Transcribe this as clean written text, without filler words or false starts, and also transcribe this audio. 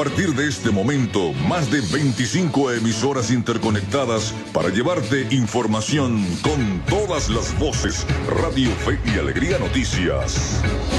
partir de este momento, más de 25 emisoras interconectadas para llevarte información con todas las voces. Radio Fe y Alegría Noticias.